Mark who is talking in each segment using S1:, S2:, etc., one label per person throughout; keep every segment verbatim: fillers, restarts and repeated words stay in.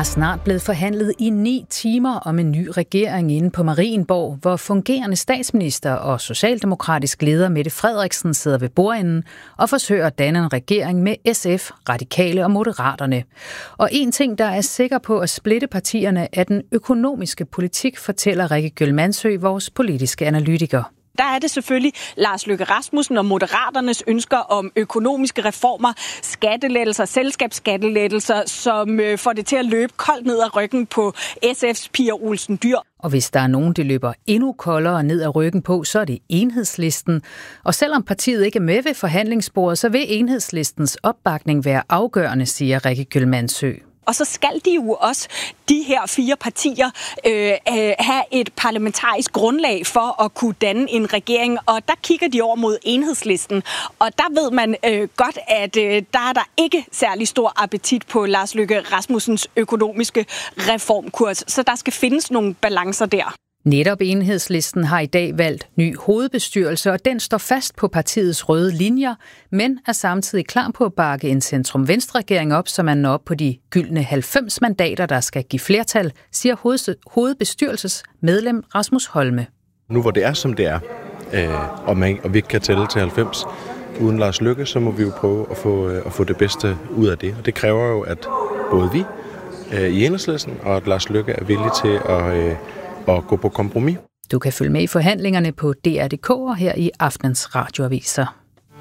S1: er snart blevet forhandlet i ni timer om en ny regering inde på Marienborg, hvor fungerende statsminister og socialdemokratisk leder Mette Frederiksen sidder ved bordenden og forsøger at danne en regering med S F, Radikale og Moderaterne. Og en ting, der er sikker på at splitte partierne, er den økonomiske politik, fortæller Rikke Gyldmansø, vores politiske analytiker.
S2: Der er det selvfølgelig Lars Løkke Rasmussen og Moderaternes ønsker om økonomiske reformer, skattelettelser, selskabsskattelettelser, som øh, får det til at løbe koldt ned ad ryggen på S F's Pia Olsen Dyhr.
S1: Og hvis der er nogen, der løber endnu koldere ned ad ryggen på, så er det Enhedslisten. Og selvom partiet ikke er med ved forhandlingsbordet, så vil Enhedslistens opbakning være afgørende, siger Rikke Gyldmansø.
S2: Og så skal de jo også, de her fire partier, øh, have et parlamentarisk grundlag for at kunne danne en regering. Og der kigger de over mod Enhedslisten. Og der ved man øh, godt, at øh, der er der ikke særlig stor appetit på Lars Løkke Rasmussens økonomiske reformkurs. Så der skal findes nogle balancer der.
S1: Netop Enhedslisten har i dag valgt ny hovedbestyrelse, og den står fast på partiets røde linjer, men er samtidig klar på at bakke en centrum-venstre-regering op, så man når op på de gyldne halvfems mandater, der skal give flertal, siger hovedbestyrelsesmedlem Rasmus Holme.
S3: Nu hvor det er, som det er, øh, og, man, og vi ikke kan tælle til halvfems uden Lars Løkke, så må vi jo prøve at få, øh, at få det bedste ud af det. Og det kræver jo, at både vi øh, i Enhedslisten og at Lars Løkke er villige til at... Øh, og gå på kompromis.
S1: Du kan følge med i forhandlingerne på D R punktum D K og her i aftenens radioaviser.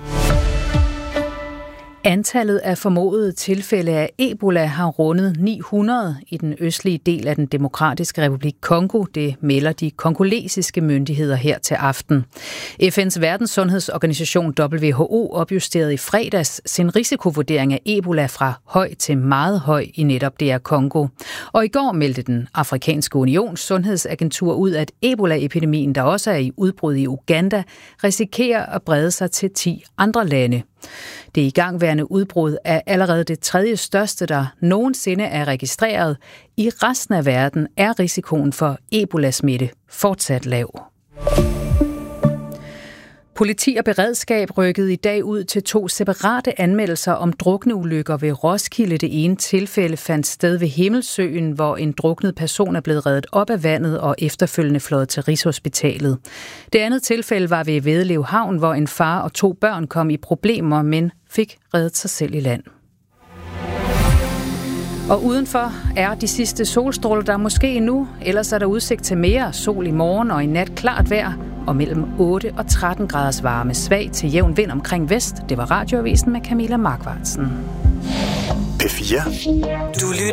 S1: Antallet af formodede tilfælde af Ebola har rundet ni hundrede i den østlige del af den demokratiske republik Kongo. Det melder de kongolesiske myndigheder her til aften. F N's verdenssundhedsorganisation W H O opjusterede i fredags sin risikovurdering af Ebola fra høj til meget høj i netop D R Kongo. Og i går meldte den afrikanske unions sundhedsagentur ud, at Ebola-epidemien, der også er i udbrud i Uganda, risikerer at brede sig til ti andre lande. Det igangværende udbrud er allerede det tredje største, der nogensinde er registreret. I resten af verden er risikoen for Ebola-smitte fortsat lav. Politi og beredskab rykkede i dag ud til to separate anmeldelser om drukneulykker ved Roskilde. Det ene tilfælde fandt sted ved Himmelsøen, hvor en druknet person er blevet reddet op af vandet og efterfølgende fløjet til Rigshospitalet. Det andet tilfælde var ved Vedelev Havn, hvor en far og to børn kom i problemer, men fik reddet sig selv i land. Og udenfor er de sidste solstråler der måske endnu, ellers er der udsigt til mere sol i morgen og i nat klart vejr, og mellem otte og tretten graders varme, svag til jævn vind omkring vest. Det var Radioavisen med Camilla Markvartsen.
S4: P fire.
S5: Du lytter